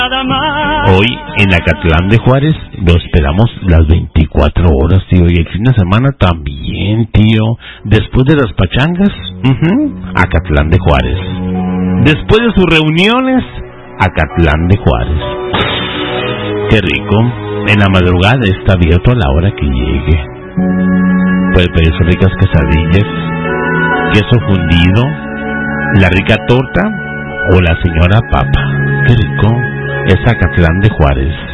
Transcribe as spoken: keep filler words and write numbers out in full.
Hoy en Acatlán de Juárez lo esperamos las veinticuatro horas, tío, y el fin de semana también, tío. Después de las pachangas, uh-huh, Acatlán de Juárez. Después de sus reuniones, Acatlán de Juárez. Qué rico. En la madrugada está abierto a la hora que llegue. Puede pedir sus ricas quesadillas, queso fundido, la rica torta o la señora papa. Qué rico. Es Acatlán de Juárez.